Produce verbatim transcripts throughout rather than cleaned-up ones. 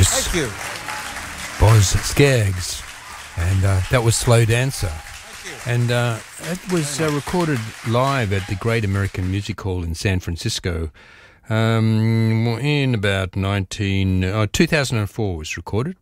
Yes. Thank you. Boz Skaggs. And uh, that was Slow Dancer. Thank you. And uh, it was uh, recorded live at the Great American Music Hall in San Francisco um, in about nineteen, oh, two thousand four was recorded.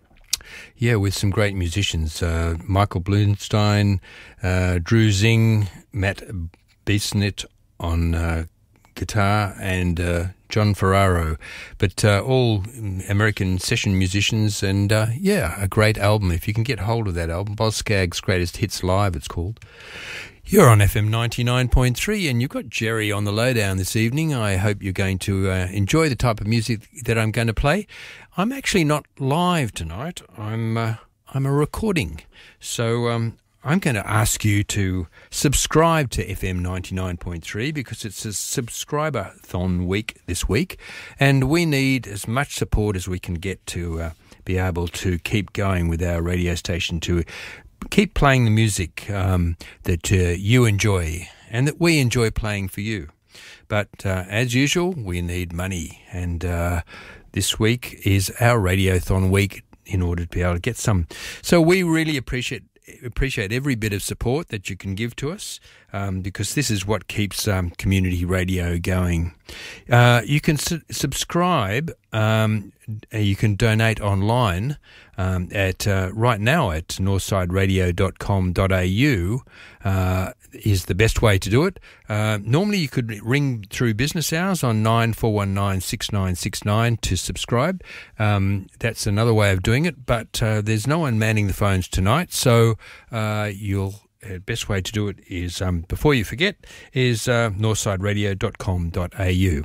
Yeah, with some great musicians. Uh, Michael Blumstein, uh, Drew Zing, Matt Bissonnette on uh, guitar, and uh, John Ferraro. But uh, all American session musicians, and uh, yeah, a great album. If you can get hold of that album, Boz Skaggs' Greatest Hits Live, it's called. You're on F M ninety-nine point three, and you've got Jerry on the lowdown this evening. I hope you're going to uh, enjoy the type of music that I'm going to play. I'm actually not live tonight. I'm uh, I'm a recording, so um, I'm going to ask you to subscribe to F M ninety-nine point three because it's a subscriber-thon week this week, and we need as much support as we can get to uh, be able to keep going with our radio station, to keep playing the music um, that uh, you enjoy and that we enjoy playing for you. But uh, as usual, we need money, and uh, this week is our Radiothon week in order to be able to get some. So we really appreciate appreciate every bit of support that you can give to us, um, because this is what keeps um, community radio going. Uh, you can su- subscribe, um, you can donate online um, at uh, right now at northside radio dot com dot a u uh, is the best way to do it. Uh, normally you could ring through business hours on nine four one nine six nine six nine to subscribe. Um, that's another way of doing it, but uh, there's no one manning the phones tonight, so uh, you'll uh, best way to do it is, um, before you forget, is uh, northside radio dot com dot a u.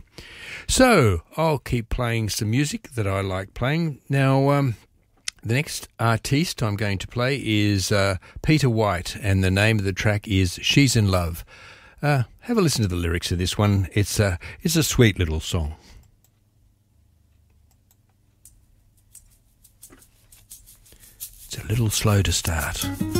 So I'll keep playing some music that I like playing. Now, um, the next artiste I'm going to play is uh, Peter White, and the name of the track is She's in Love. Uh, have a listen to the lyrics of this one. It's a, it's a sweet little song. It's a little slow to start.